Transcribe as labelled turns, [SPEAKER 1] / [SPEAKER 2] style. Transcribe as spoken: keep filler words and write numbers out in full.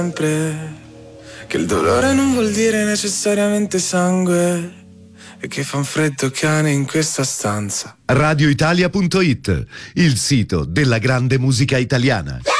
[SPEAKER 1] sempre che il dolore non vuol dire necessariamente sangue e che fa un freddo cane in questa stanza.
[SPEAKER 2] radioitalia punto it, il sito della grande musica italiana.